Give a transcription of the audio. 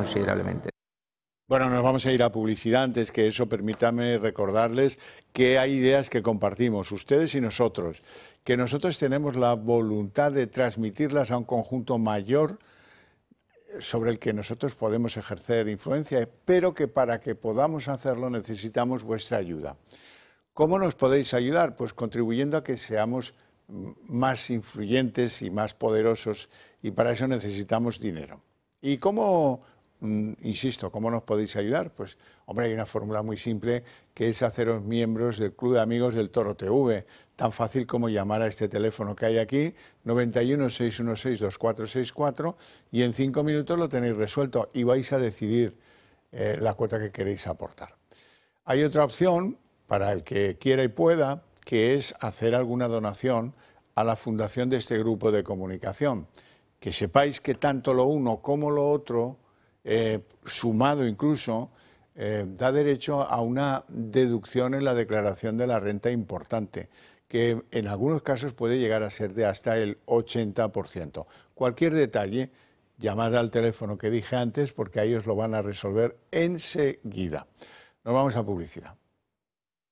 considerablemente. Bueno, nos vamos a ir a publicidad. Antes que eso, permítame recordarles que hay ideas que compartimos, ustedes y nosotros, que nosotros tenemos la voluntad de transmitirlas a un conjunto mayor sobre el que nosotros podemos ejercer influencia, pero que para que podamos hacerlo necesitamos vuestra ayuda. ¿Cómo nos podéis ayudar? Pues contribuyendo a que seamos más influyentes y más poderosos, y para eso necesitamos dinero. ¿Y cómo, insisto, cómo nos podéis ayudar? Pues, hombre, hay una fórmula muy simple, que es haceros miembros del Club de Amigos del Toro TV. Tan fácil como llamar a este teléfono que hay aquí, 91 616 2464, y en 5 minutos lo tenéis resuelto y vais a decidir la cuota que queréis aportar. Hay otra opción para el que quiera y pueda, que es hacer alguna donación a la fundación de este grupo de comunicación. Que sepáis que tanto lo uno como lo otro, sumado incluso, da derecho a una deducción en la declaración de la renta importante, que en algunos casos puede llegar a ser de hasta el 80%. Cualquier detalle, llamad al teléfono que dije antes, porque ahí os lo van a resolver enseguida. Nos vamos a publicidad.